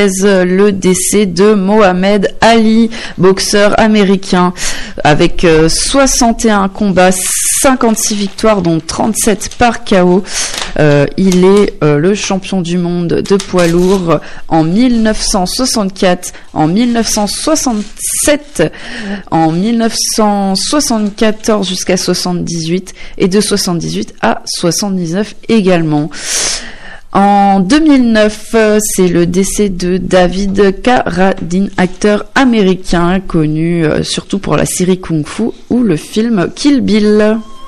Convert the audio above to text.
Le décès de Mohamed Ali, boxeur américain, avec 61 combats, 56 victoires, dont 37 par KO. Il est le champion du monde de poids lourd en 1964, en 1967, en 1974 jusqu'à 78 et de 78 à 79 également. En 2009, c'est le décès de David Carradine, acteur américain connu surtout pour la série Kung Fu ou le film Kill Bill.